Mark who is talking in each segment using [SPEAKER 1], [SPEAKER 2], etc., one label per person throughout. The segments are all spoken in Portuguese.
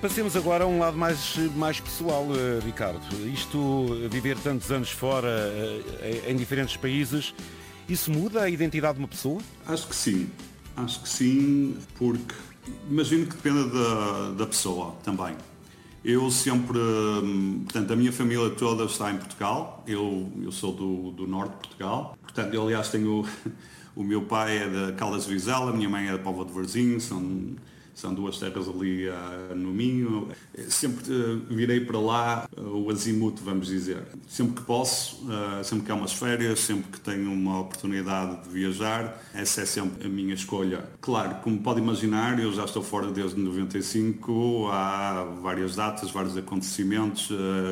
[SPEAKER 1] Passemos agora a um lado mais pessoal, Ricardo. Isto, viver tantos anos fora, em diferentes países, isso muda a identidade de uma pessoa?
[SPEAKER 2] Acho que sim, porque imagino que dependa da pessoa também. Eu sempre, portanto, a minha família toda está em Portugal, eu sou do norte de Portugal, portanto, eu, aliás, tenho, o meu pai é da Caldas de Vizela, a minha mãe é da Póvoa de Varzim, são duas terras ali no Minho. Sempre virei para lá o azimuth, vamos dizer. Sempre que posso, sempre que há umas férias, sempre que tenho uma oportunidade de viajar, essa é sempre a minha escolha. Claro, como pode imaginar, eu já estou fora desde 95, há várias datas, vários acontecimentos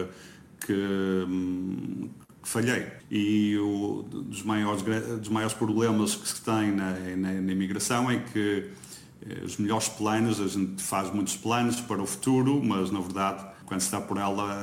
[SPEAKER 2] que falhei. E dos maiores problemas que se tem na imigração é que os melhores planos, a gente faz muitos planos para o futuro, mas na verdade, quando se está por ela,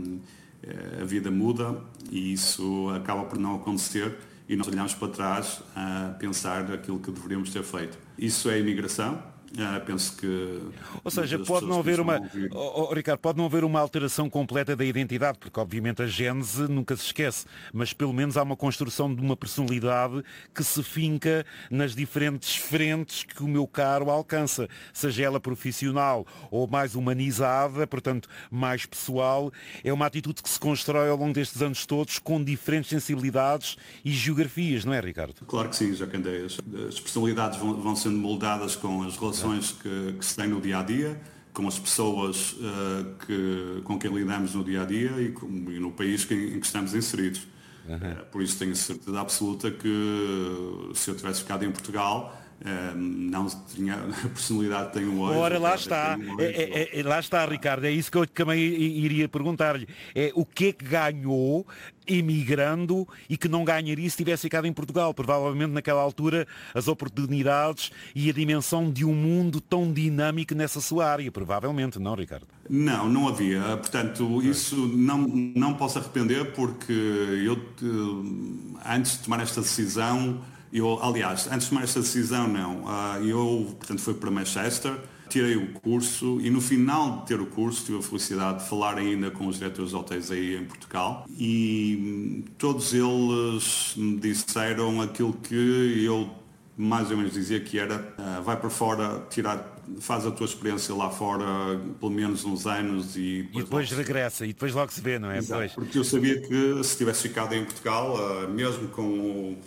[SPEAKER 2] a vida muda e isso acaba por não acontecer e nós olhamos para trás a pensar aquilo que deveríamos ter feito. Isso é a imigração. Penso que...
[SPEAKER 1] Ou seja, pode não haver Ricardo, pode não haver uma alteração completa da identidade, porque obviamente a gênese nunca se esquece, mas pelo menos há uma construção de uma personalidade que se finca nas diferentes frentes que o meu caro alcança, seja ela profissional ou mais humanizada, portanto mais pessoal. É uma atitude que se constrói ao longo destes anos todos com diferentes sensibilidades e geografias, não é, Ricardo?
[SPEAKER 2] Claro que sim, Jacandei. As personalidades vão sendo moldadas com as relações que se tem no dia-a-dia, com as pessoas com quem lidamos no dia-a-dia e no país em que estamos inseridos. Por isso tenho certeza absoluta que se eu tivesse ficado em Portugal, não tinha a personalidade que tenho hoje.
[SPEAKER 1] Ora, lá está. Lá está, Ricardo. É isso que eu também iria perguntar-lhe. O que é que ganhou emigrando e que não ganharia se tivesse ficado em Portugal? Provavelmente naquela altura as oportunidades e a dimensão de um mundo tão dinâmico nessa sua área. Provavelmente, não, Ricardo?
[SPEAKER 2] Não havia. Portanto, isso não posso arrepender porque eu, antes de tomar esta decisão, antes de tomar esta decisão, portanto, fui para Manchester, tirei o curso e no final de ter o curso tive a felicidade de falar ainda com os diretores de hotéis aí em Portugal e todos eles me disseram aquilo que eu mais ou menos dizia que era vai para fora, faz a tua experiência lá fora pelo menos uns anos e
[SPEAKER 1] depois regressa e depois logo se vê, não é?
[SPEAKER 2] Exato, porque eu sabia que se tivesse ficado em Portugal, mesmo com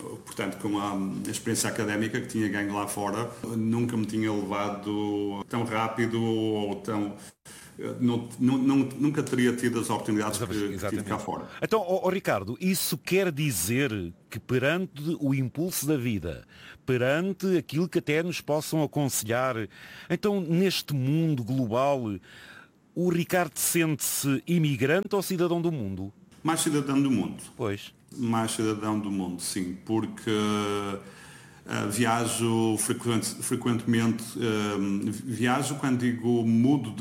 [SPEAKER 2] a experiência académica que tinha ganho lá fora, nunca me tinha levado tão rápido ou tão... nunca teria tido as oportunidades que tive cá fora.
[SPEAKER 1] Então, Ricardo, isso quer dizer que perante o impulso da vida, perante aquilo que até nos possam aconselhar, então neste mundo global, o Ricardo sente-se imigrante ou cidadão do mundo?
[SPEAKER 2] Mais cidadão do mundo.
[SPEAKER 1] Pois.
[SPEAKER 2] Mais cidadão do mundo, sim, porque viajo frequentemente, viajo quando digo mudo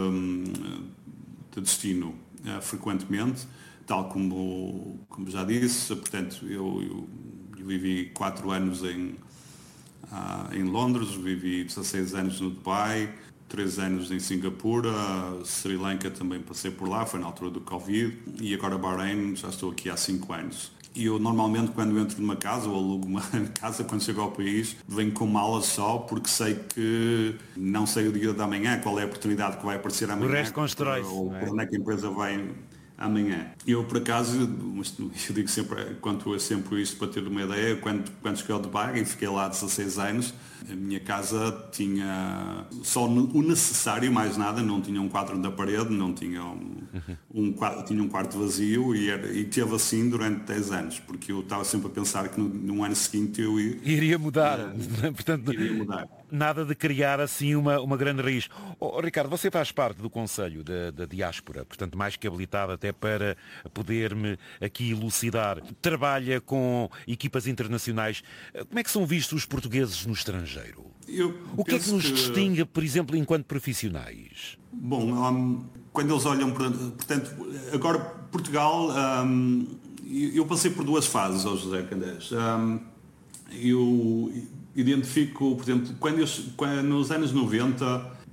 [SPEAKER 2] de destino frequentemente, tal como já disse, portanto eu vivi 4 anos em Londres, vivi 16 anos no Dubai, 3 anos em Singapura, Sri Lanka também passei por lá, foi na altura do Covid, e agora Bahrein, já estou aqui há 5 anos. E eu normalmente quando entro numa casa ou alugo uma casa, quando chego ao país, venho com malas só, porque sei que não sei o dia da manhã, qual é a oportunidade que vai aparecer amanhã.
[SPEAKER 1] O resto constrói-se.
[SPEAKER 2] Ou onde é que a empresa vai amanhã. Eu, por acaso, eu digo sempre, quanto sempre isto para ter uma ideia, quando cheguei ao Dubai e fiquei lá 16 anos, a minha casa tinha só o necessário, mais nada, não tinha um quadro na parede, não tinha tinha um quarto vazio e teve assim durante 10 anos, porque eu estava sempre a pensar que no ano seguinte eu
[SPEAKER 1] iria mudar. Portanto,
[SPEAKER 2] iria mudar.
[SPEAKER 1] Nada de criar assim uma grande raiz. Ricardo, você faz parte do Conselho da Diáspora, portanto mais que habilitado até para poder-me aqui elucidar. Trabalha com equipas internacionais. Como é que são vistos os portugueses no estrangeiro? O que é que nos distingue, por exemplo, enquanto profissionais?
[SPEAKER 2] Bom, quando eles olham, portanto, agora Portugal, eu passei por 2 fases, José Candés. Eu identifico, por exemplo, quando nos anos 90,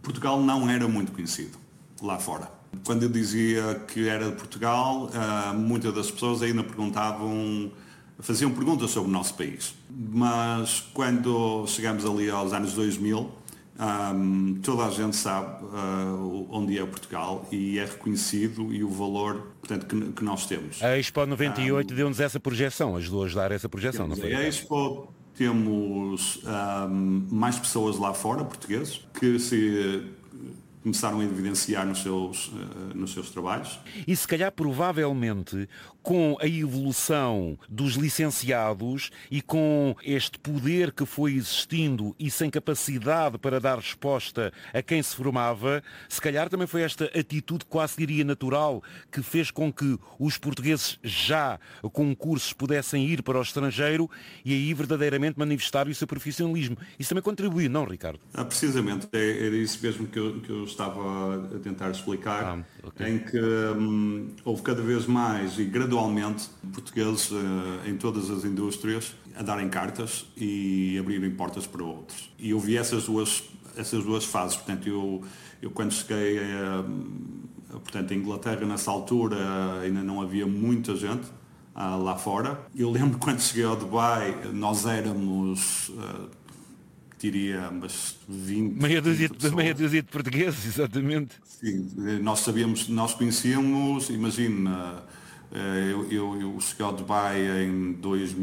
[SPEAKER 2] Portugal não era muito conhecido lá fora. Quando eu dizia que era de Portugal, muitas das pessoas ainda faziam perguntas sobre o nosso país. Mas quando chegamos ali aos anos 2000, toda a gente sabe onde é Portugal e é reconhecido e o valor, portanto, que nós temos.
[SPEAKER 1] A Expo 98 deu-nos essa projeção, ajudou a dar essa projeção, não foi?
[SPEAKER 2] A Expo temos mais pessoas lá fora, portugueses, que se começaram a evidenciar nos seus trabalhos.
[SPEAKER 1] E se calhar provavelmente com a evolução dos licenciados e com este poder que foi existindo e sem capacidade para dar resposta a quem se formava, se calhar também foi esta atitude quase diria natural que fez com que os portugueses já com cursos pudessem ir para o estrangeiro e aí verdadeiramente manifestar o seu profissionalismo. Isso também contribuiu, não, Ricardo?
[SPEAKER 2] Precisamente, era isso mesmo que eu estava a tentar explicar, em que houve cada vez mais e gradualmente portugueses em todas as indústrias a darem cartas e abrirem portas para outros. E eu vi essas duas fases. Portanto, eu quando cheguei portanto, a Inglaterra, nessa altura, ainda não havia muita gente lá fora. Eu lembro quando cheguei ao Dubai, nós éramos... diria, mas 20...
[SPEAKER 1] Meia dúzia de portugueses, exatamente.
[SPEAKER 2] Sim, nós conhecíamos, imagina, eu cheguei ao Dubai em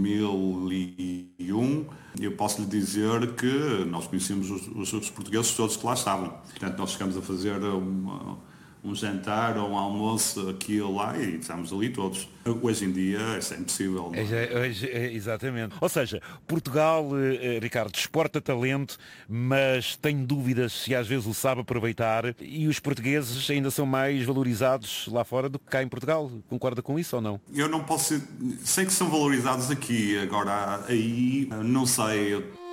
[SPEAKER 2] 2001, eu posso lhe dizer que nós conhecíamos os portugueses todos que lá estavam. Portanto, nós chegamos a fazer um jantar ou um almoço aqui ou lá e estamos ali todos. Hoje em dia isso é impossível.
[SPEAKER 1] Exatamente. Ou seja, Portugal, Ricardo, exporta talento, mas tem dúvidas se às vezes o sabe aproveitar e os portugueses ainda são mais valorizados lá fora do que cá em Portugal. Concorda com isso ou não?
[SPEAKER 2] Eu não posso... Sei que são valorizados aqui, agora aí não sei...